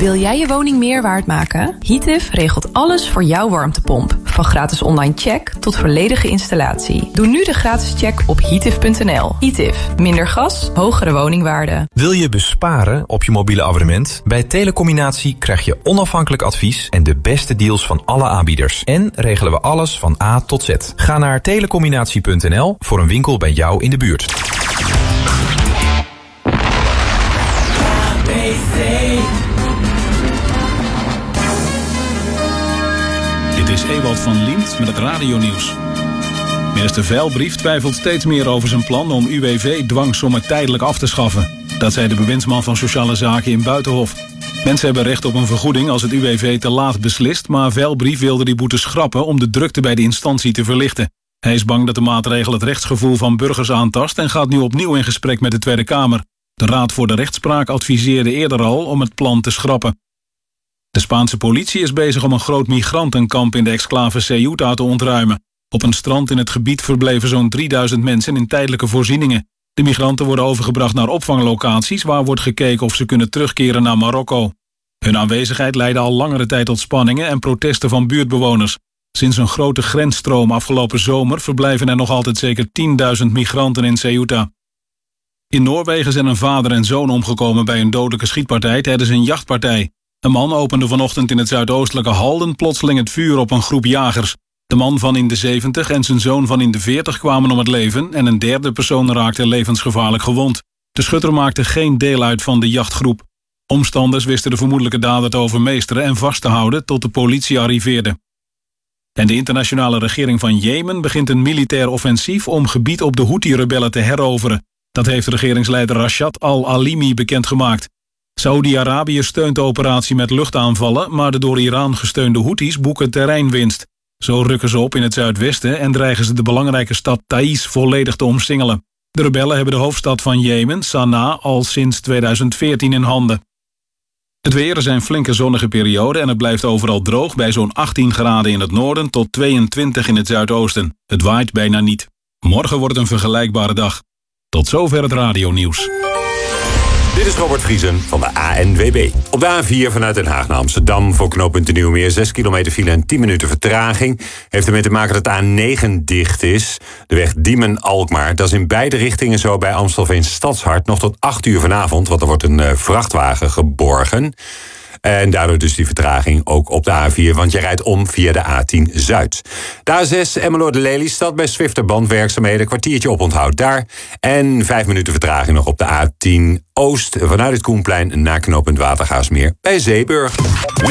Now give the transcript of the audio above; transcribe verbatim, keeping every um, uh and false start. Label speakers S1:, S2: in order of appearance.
S1: Wil jij je woning meer waard maken? Heatif regelt alles voor jouw warmtepomp. Van gratis online check tot volledige installatie. Doe nu de gratis check op heatif punt n l. Heatif. Minder gas, hogere woningwaarde.
S2: Wil je besparen op je mobiele abonnement? Bij Telecombinatie krijg je onafhankelijk advies en de beste deals van alle aanbieders. En regelen we alles van A tot Z. Ga naar telecombinatie punt n l voor een winkel bij jou in de buurt.
S3: Dit is Ewald van Liemt met het radionieuws. Minister Veilbrief twijfelt steeds meer over zijn plan om U W V-dwangsommen tijdelijk af te schaffen. Dat zei de bewindsman van Sociale Zaken in Buitenhof. Mensen hebben recht op een vergoeding als het U W V te laat beslist, maar Veilbrief wilde die boete schrappen om de drukte bij de instantie te verlichten. Hij is bang dat de maatregel het rechtsgevoel van burgers aantast en gaat nu opnieuw in gesprek met de Tweede Kamer. De Raad voor de Rechtspraak adviseerde eerder al om het plan te schrappen. De Spaanse politie is bezig om een groot migrantenkamp in de exclave Ceuta te ontruimen. Op een strand in het gebied verbleven zo'n drieduizend mensen in tijdelijke voorzieningen. De migranten worden overgebracht naar opvanglocaties waar wordt gekeken of ze kunnen terugkeren naar Marokko. Hun aanwezigheid leidde al langere tijd tot spanningen en protesten van buurtbewoners. Sinds een grote grensstroom afgelopen zomer verblijven er nog altijd zeker tienduizend migranten in Ceuta. In Noorwegen zijn een vader en zoon omgekomen bij een dodelijke schietpartij tijdens een jachtpartij. Een man opende vanochtend in het zuidoostelijke Halden plotseling het vuur op een groep jagers. De man van in de zeventig en zijn zoon van in de veertig kwamen om het leven en een derde persoon raakte levensgevaarlijk gewond. De schutter maakte geen deel uit van de jachtgroep. Omstanders wisten de vermoedelijke dader te overmeesteren en vast te houden tot de politie arriveerde. En de internationale regering van Jemen begint een militair offensief om gebied op de Houthi-rebellen te heroveren. Dat heeft regeringsleider Rashad al-Alimi bekendgemaakt. Saoedi-Arabië steunt de operatie met luchtaanvallen, maar de door Iran gesteunde Houthis boeken terreinwinst. Zo rukken ze op in het zuidwesten en dreigen ze de belangrijke stad Taiz volledig te omsingelen. De rebellen hebben de hoofdstad van Jemen, Sanaa, al sinds tweeduizend veertien in handen. Het weer is een flinke zonnige periode en het blijft overal droog bij zo'n achttien graden in het noorden tot tweeëntwintig in het zuidoosten. Het waait bijna niet. Morgen wordt een vergelijkbare dag. Tot zover het radionieuws.
S4: Dit is Robert Vriesen van de A N W B. Op de A vier vanuit Den Haag naar Amsterdam voor knooppunt de Nieuwmeer zes kilometer file en tien minuten vertraging. Heeft ermee te maken dat de A negen dicht is. De weg Diemen-Alkmaar. Dat is in beide richtingen zo bij Amstelveen Stadshart nog tot acht uur vanavond, want er wordt een uh, vrachtwagen geborgen. En daardoor dus die vertraging ook op de A vier, want je rijdt om via de A tien Zuid. De A zes Emmeloord-Lelystad bij Zwifterbandwerkzaamheden, kwartiertje oponthoud daar. En vijf minuten vertraging nog op de A tien Oost vanuit het Koenplein naar knooppunt Watergaasmeer bij Zeeburg.